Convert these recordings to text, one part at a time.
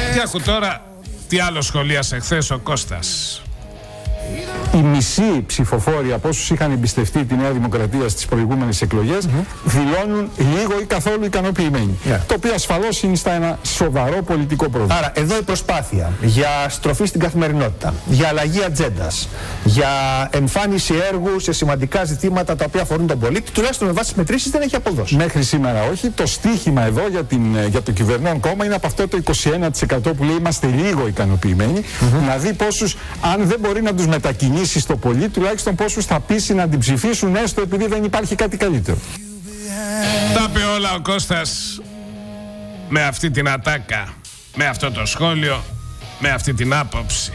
Και άκου τώρα τι άλλο σχολίασε χθες ο Κώστας. Οι μισοί ψηφοφόροι από όσους είχαν εμπιστευτεί τη Νέα Δημοκρατία στις προηγούμενες εκλογές δηλώνουν λίγο ή καθόλου ικανοποιημένοι. Το οποίο ασφαλώς είναι στα ένα σοβαρό πολιτικό πρόβλημα. Άρα εδώ η προσπάθεια για στροφή στην καθημερινότητα, για αλλαγή ατζέντας, για εμφάνιση έργου σε σημαντικά ζητήματα τα οποία αφορούν τον πολίτη, τουλάχιστον με βάση τις μετρήσεις δεν έχει αποδώσει. Μέχρι σήμερα όχι. Το στίχημα εδώ για το κυβερνών κόμμα είναι από αυτό το 21% που λέει είμαστε λίγο ικανοποιημένοι. Να δει πόσους, αν δεν μπορεί να τους μετακινήσει στο πολύ, τουλάχιστον πόσους θα πείσει να την ψηφίσουν, έστω επειδή δεν υπάρχει κάτι καλύτερο. Τα είπε όλα ο Κώστας με αυτή την ατάκα, με αυτό το σχόλιο, με αυτή την άποψη.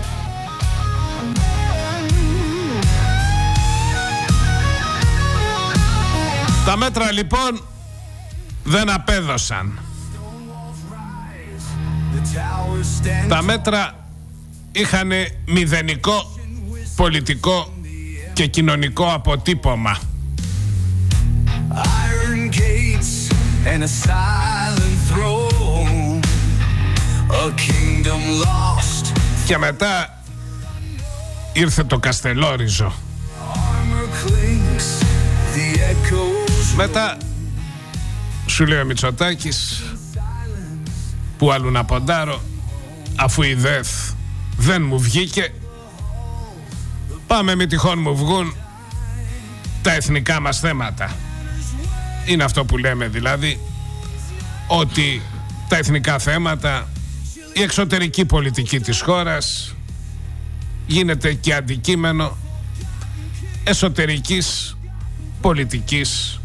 Τα μέτρα λοιπόν δεν απέδωσαν. Τα μέτρα είχαν μηδενικό πολιτικό και κοινωνικό αποτύπωμα. Και μετά ήρθε το Καστελόριζο. Μετά σου λέει ο Μητσοτάκης, που άλλου να ποντάρω, αφού η ΔΕΘ δεν μου βγήκε, πάμε μη τυχόν μου βγουν τα εθνικά μας θέματα. Είναι αυτό που λέμε δηλαδή, ότι τα εθνικά θέματα, η εξωτερική πολιτική της χώρας γίνεται και αντικείμενο εσωτερικής πολιτικής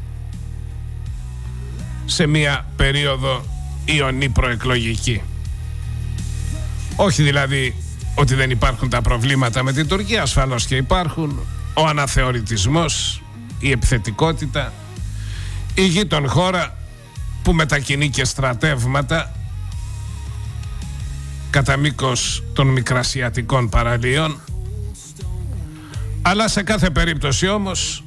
σε μία περίοδο ιονή προεκλογική. Όχι δηλαδή ότι δεν υπάρχουν τα προβλήματα με την Τουρκία, ασφαλώς και υπάρχουν. Ο αναθεωρητισμός, η επιθετικότητα, η γείτον χώρα που μετακινεί και στρατεύματα κατά μήκος των μικρασιατικών παραλίων. Αλλά σε κάθε περίπτωση όμως,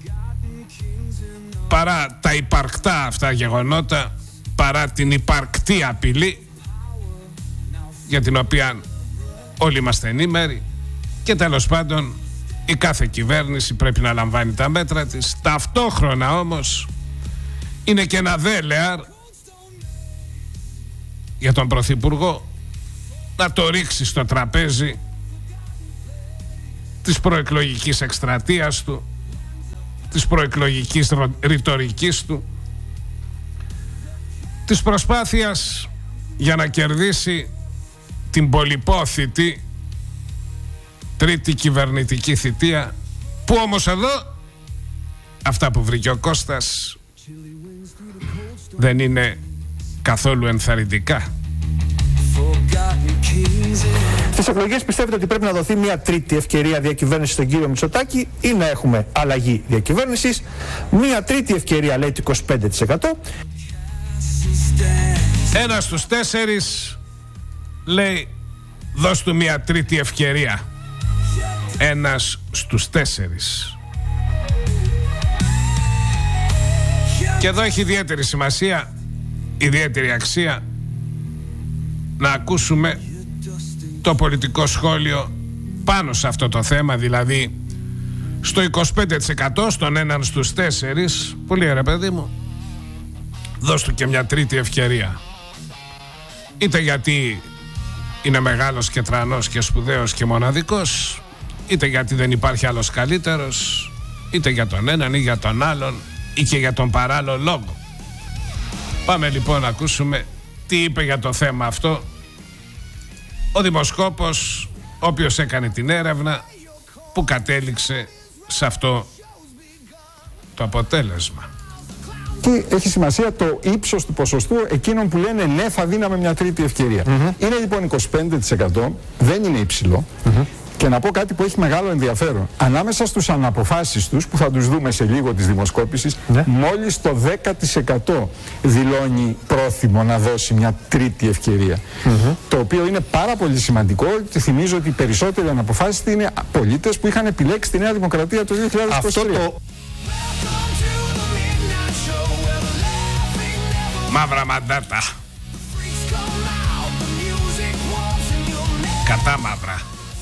παρά τα υπαρκτά αυτά γεγονότα, παρά την υπαρκτή απειλή για την οποία όλοι είμαστε ενήμεροι, και τέλος πάντων η κάθε κυβέρνηση πρέπει να λαμβάνει τα μέτρα της. Ταυτόχρονα όμως είναι και ένα δέλεαρ για τον Πρωθυπουργό να το ρίξει στο τραπέζι της προεκλογικής εκστρατείας του, της προεκλογικής ρητορικής του, της προσπάθειας για να κερδίσει την πολυπόθητη τρίτη κυβερνητική θητεία, που όμως εδώ αυτά που βρήκε ο Κώστας δεν είναι καθόλου ενθαρρυντικά. Στις εκλογές πιστεύετε ότι πρέπει να δοθεί μια τρίτη ευκαιρία διακυβέρνησης στον κύριο Μητσοτάκη ή να έχουμε αλλαγή διακυβέρνησης? Μια τρίτη ευκαιρία λέει το 25%. Ένας στους 4 λέει δώσ' του μια τρίτη ευκαιρία. Ένας στους 4. Και εδώ έχει ιδιαίτερη σημασία, ιδιαίτερη αξία να ακούσουμε το πολιτικό σχόλιο πάνω σε αυτό το θέμα, δηλαδή στο 25%, στον έναν στους 4, πολύ ρε παιδί μου, δώσ' του και μια τρίτη ευκαιρία. Είτε γιατί είναι μεγάλος και τρανός και σπουδαίος και μοναδικός, είτε γιατί δεν υπάρχει άλλος καλύτερος, είτε για τον έναν ή για τον άλλον ή και για τον παράλληλο λόγο. Πάμε λοιπόν να ακούσουμε τι είπε για το θέμα αυτό ο δημοσκόπος, ο οποίος έκανε την έρευνα που κατέληξε σε αυτό το αποτέλεσμα. Και έχει σημασία το ύψος του ποσοστού εκείνων που λένε ναι, θα δίναμε μια τρίτη ευκαιρία. Είναι λοιπόν 25%, δεν είναι υψηλό. Και να πω κάτι που έχει μεγάλο ενδιαφέρον. Ανάμεσα στους αναποφάσιστους, που θα τους δούμε σε λίγο της δημοσκόπησης, μόλις το 10% δηλώνει πρόθυμο να δώσει μια τρίτη ευκαιρία. Το οποίο είναι πάρα πολύ σημαντικό, και θυμίζω ότι οι περισσότεροι αναποφάσιστοι είναι πολίτες που είχαν επιλέξει τη Νέα Δημοκρατία το 2023. Μαύρα μαντάτα. κατάμαυρα.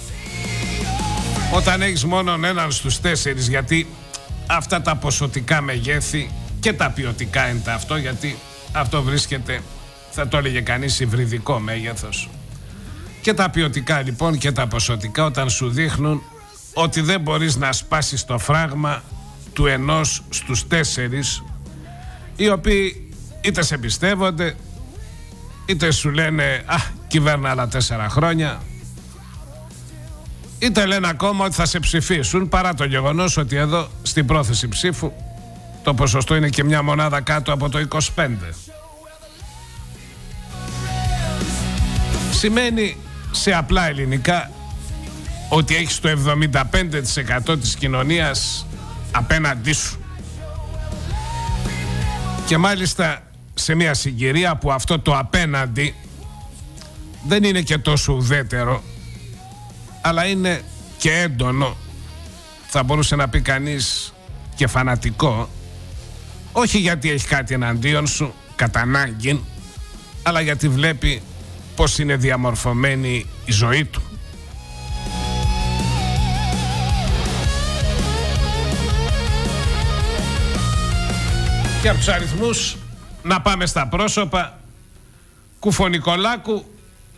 Όταν έχεις μόνον έναν στους 4, γιατί αυτά τα ποσοτικά μεγέθη και τα ποιοτικά είναι τα αυτό, γιατί αυτό βρίσκεται, θα το έλεγε κανείς, υβριδικό μέγεθος. Και τα ποιοτικά λοιπόν και τα ποσοτικά, όταν σου δείχνουν ότι δεν μπορείς να σπάσεις το φράγμα του 1 στους 4, οι οποίοι είτε σε πιστεύονται, είτε σου λένε κυβέρνα άλλα 4 χρόνια, είτε λένε ακόμα ότι θα σε ψηφίσουν, παρά το γεγονός ότι εδώ στην πρόθεση ψήφου το ποσοστό είναι και μια μονάδα κάτω από το 25. Σημαίνει σε απλά ελληνικά ότι έχεις το 75% της κοινωνίας απέναντί σου. Και μάλιστα σε μια συγκυρία που αυτό το απέναντι δεν είναι και τόσο ουδέτερο, αλλά είναι και έντονο, θα μπορούσε να πει κανείς και φανατικό, όχι γιατί έχει κάτι εναντίον σου κατά ανάγκη, αλλά γιατί βλέπει πως είναι διαμορφωμένη η ζωή του. Και από τους αριθμούς να πάμε στα πρόσωπα. Κουφονικολάκου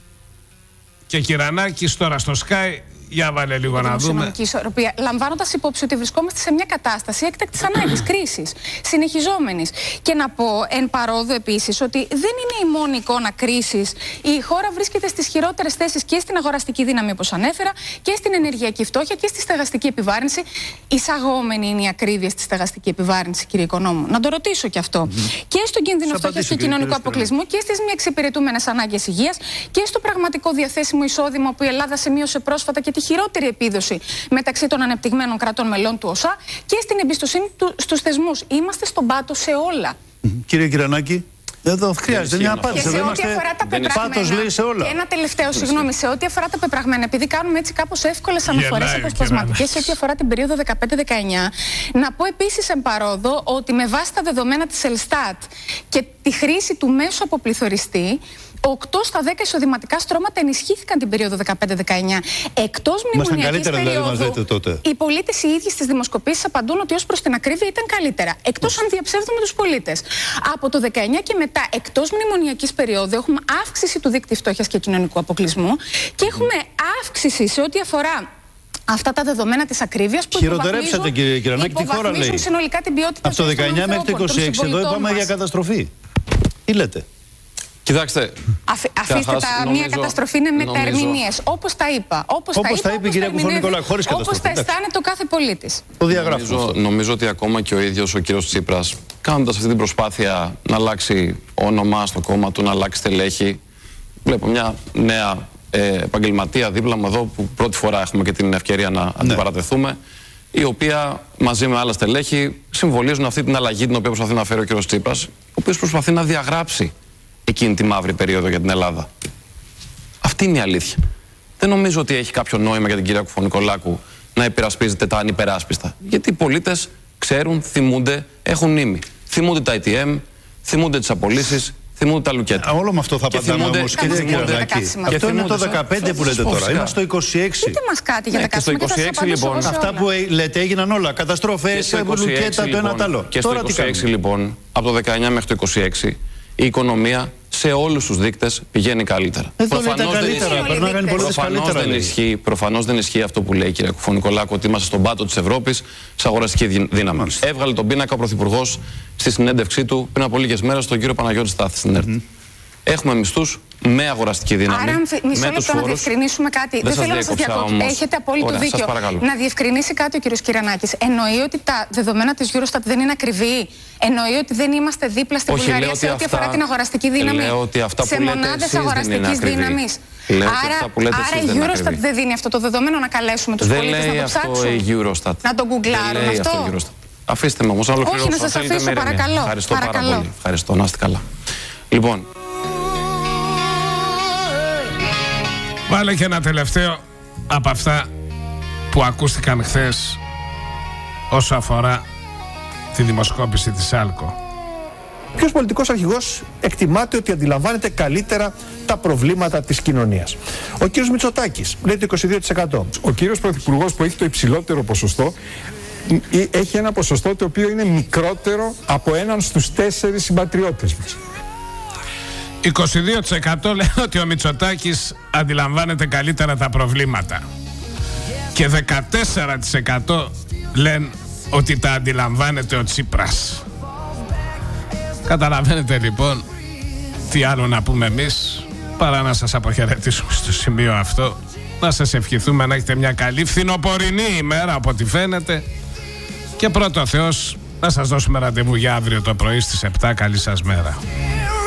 και Κυρανάκης τώρα στο Sky. Για βάλε λίγο να δούμε. Λαμβάνοντας υπόψη ότι βρισκόμαστε σε μια κατάσταση έκτακτης ανάγκης, κρίσης, συνεχιζόμενης. Και να πω εν παρόδο επίσης ότι δεν είναι η μόνη εικόνα κρίσης. Η χώρα βρίσκεται στις χειρότερες θέσεις και στην αγοραστική δύναμη, όπως ανέφερα, και στην ενεργειακή φτώχεια και στη στεγαστική επιβάρυνση. Εισαγόμενη είναι η ακρίβεια στη στεγαστική επιβάρυνση, κύριε Οικονόμου. Να το ρωτήσω κι αυτό. Και στον κίνδυνο φτώχειας και κοινωνικού αποκλεισμού και στις μη εξυπηρετούμενες ανάγκες υγείας και στο πραγματικό διαθέσιμο εισόδημα που η Ελλάδα σημείωσε πρόσφατα και τη χειρότερη επίδοση μεταξύ των ανεπτυγμένων κρατών μελών του ΟΣΑ και στην εμπιστοσύνη στους θεσμούς. Είμαστε στον πάτο σε όλα. Κύριε Κυρανάκη, εδώ χρειάζεται μια απάντηση. Και σε ό,τι αφορά τα πεπραγμένα. Λέει σε όλα. Και ένα τελευταίο, συγγνώμη, σε ό,τι αφορά τα πεπραγμένα, επειδή κάνουμε έτσι κάπως εύκολες αναφορές αποσπασματικές σε ό,τι αφορά την περίοδο 15-19, να πω επίσης εν παρόδο ότι με βάση τα δεδομένα της Ελστάτ και τη χρήση του μέσου αποπληθωριστή, 8 στα 10 εισοδηματικά στρώματα ενισχύθηκαν την περίοδο 15-19. Εκτός μνημονιακής περίοδου, οι πολίτες οι ίδιοι στις δημοσκοπήσεις απαντούν ότι ως προς την ακρίβεια ήταν καλύτερα. Εκτός αν διαψεύδουμε τους πολίτες. Από το 19 και μετά, εκτός μνημονιακής περίοδου, έχουμε αύξηση του δείκτη φτώχειας και κοινωνικού αποκλεισμού και έχουμε αύξηση σε ό,τι αφορά αυτά τα δεδομένα της ακρίβειας που χειροτερέψατε, κύριε Κυρανάκη, τι χώρα λέει. Συνολικά την ποιότητα από το 19 μέχρι το 26, εδώ είπαμε για καταστροφή. Τι λέτε? Κοιτάξτε. Αφήστε τα, μία καταστροφή είναι μεταερμηνίες. Όπως τα είπα. Όπως τα είπε η κυρία Κουφονικολάκου, χωρίς καταστροφή. Όπως τα αισθάνεται ο κάθε πολίτης. Το διαγράφω. Νομίζω ότι ακόμα και ο ίδιος ο κύριος Τσίπρας, κάνοντας αυτή την προσπάθεια να αλλάξει όνομα στο κόμμα του, να αλλάξει στελέχη, βλέπω μια νέα επαγγελματία δίπλα μου εδώ, που πρώτη φορά έχουμε και την ευκαιρία να αντιπαρατεθούμε, η οποία μαζί με άλλα στελέχη συμβολίζουν αυτή την αλλαγή την οποία προσπαθεί να φέρει ο κύριος Τσίπρας, ο οποίος προσπαθεί να διαγράψει εκείνη τη μαύρη περίοδο για την Ελλάδα. Αυτή είναι η αλήθεια. Δεν νομίζω ότι έχει κάποιο νόημα για την κυρία Κουφονικολάκου να υπερασπίζεται τα ανυπεράσπιστα. Γιατί οι πολίτες ξέρουν, θυμούνται, έχουν μνήμη. Θυμούνται τα ATM, θυμούνται τις απολύσεις, θυμούνται τα λουκέτα. Όλο με αυτό θα απαντάμε όμως, κυρία Κυρανάκη. Αυτό είναι το 15 που λέτε τώρα. Είμαστε στο 26. Πείτε μας κάτι για τα καύσιμα και θα σας απαντήσω εγώ σε όλα. Αυτά που λέτε έγιναν όλα. Καταστροφές, λουκέτα, το ένα τ' άλλο. Και στο 26 λοιπόν, από το 19 μέχρι το 26, η οικονομία σε όλους τους δείκτες πηγαίνει καλύτερα. Προφανώς δεν ισχύει αυτό που λέει η κυρία Κουφονικολάκου, ότι είμαστε στον πάτο της Ευρώπης σε αγοραστική δύναμη. Έβγαλε τον πίνακα ο Πρωθυπουργός στη συνέντευξή του πριν από λίγες μέρες στον κύριο Παναγιώτη Στάθη στην ΕΡΤ. Έχουμε μισθούς με αγοραστική δύναμη. Άρα, μισό λεπτό να διευκρινίσουμε κάτι. Δεν θέλω να σας διακόψω. Έχετε απόλυτο δίκιο. Να διευκρινίσει κάτι ο κύριος Κυρανάκης. Εννοεί ότι τα δεδομένα της Eurostat δεν είναι ακριβή. Εννοεί ότι δεν είμαστε δίπλα στη Βουλγαρία σε ό,τι αφορά την αγοραστική δύναμη. Σε μονάδες αγοραστικής δύναμης. Άρα η Eurostat δεν δίνει αυτό το δεδομένο, να καλέσουμε τους πολίτες να το ψάξουν. Να το γκουγκλάρουν αυτό. Αφήστε με όμως να ολοκληρώσω. Όχι, να σας αφήσω, παρακαλώ. Ευχαριστώ πάρα πολύ. Ευχαριστώ, να είστε καλά. Λοιπόν. Βάλε και ένα τελευταίο από αυτά που ακούστηκαν χθες όσο αφορά τη δημοσκόπηση της Άλκο. Ποιος πολιτικός αρχηγός εκτιμάται ότι αντιλαμβάνεται καλύτερα τα προβλήματα της κοινωνίας? Ο κύριος Μητσοτάκης λέει το 22%. Ο κύριος Πρωθυπουργός που έχει το υψηλότερο ποσοστό έχει ένα ποσοστό το οποίο είναι μικρότερο από 1 στους 4 συμπατριώτες μας. 22% λένε ότι ο Μητσοτάκης αντιλαμβάνεται καλύτερα τα προβλήματα και 14% λένε ότι τα αντιλαμβάνεται ο Τσίπρας. Καταλαβαίνετε λοιπόν τι άλλο να πούμε εμείς παρά να σας αποχαιρετήσουμε στο σημείο αυτό, να σας ευχηθούμε να έχετε μια καλή φθινοπορεινή ημέρα από ό,τι φαίνεται και πρώτο Θεός να σας δώσουμε ραντεβού για αύριο το πρωί στις 7. Καλή σας μέρα.